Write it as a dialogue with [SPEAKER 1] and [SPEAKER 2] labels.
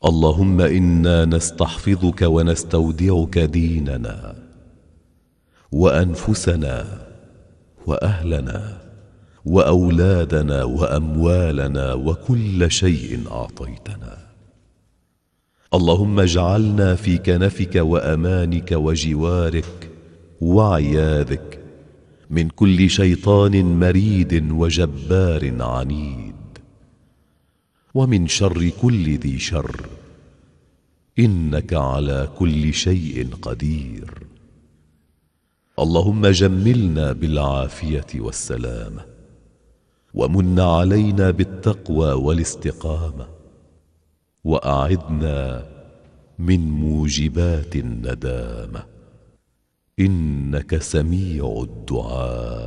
[SPEAKER 1] اللهم إنا نستحفظك ونستودعك ديننا وأنفسنا وأهلنا وأولادنا وأموالنا وكل شيء أعطيتنا. اللهم اجعلنا في كنفك وأمانك وجوارك وعياذك من كل شيطان مريد وجبار عنيد، ومن شر كل ذي شر، إنك على كل شيء قدير. اللهم جملنا بالعافية والسلامة، ومن علينا بالتقوى والاستقامة، وأعذنا من موجبات الندامة، إنك سميع الدعاء.